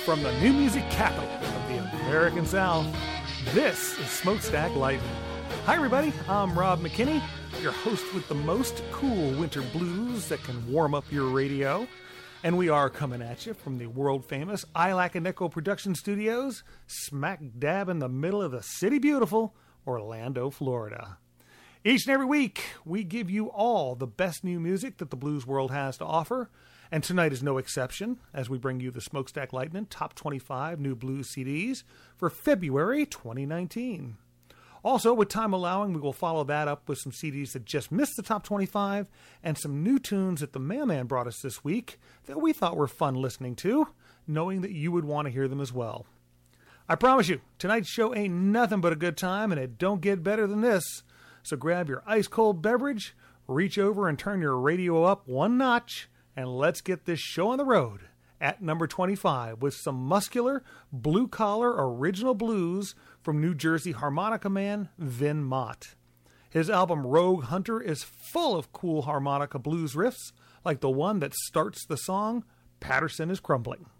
from the new music capital of the American South, this is Smokestack Lightning. Hi everybody, I'm Rob McKinney, your host with the most cool winter blues that can warm up your radio. And we are coming at you from the world-famous Ilac and Echo Production Studios, smack dab in the middle of the city beautiful, Orlando, Florida. Each and every week, we give you all the best new music that the blues world has to offer, and tonight is no exception, as we bring you the Smokestack Lightning Top 25 New Blues CDs for February 2019. Also, with time allowing, we will follow that up with some CDs that just missed the top 25 and some new tunes that the mailman brought us this week that we thought were fun listening to, knowing that you would want to hear them as well. I promise you, tonight's show ain't nothing but a good time, and it don't get better than this. So grab your ice-cold beverage, reach over and turn your radio up one notch, and let's get this show on the road at number 25 with some muscular, blue-collar original blues from New Jersey harmonica man Vin Mott. His album Rogue Hunter is full of cool harmonica blues riffs, like the one that starts the song, Patterson is Crumbling.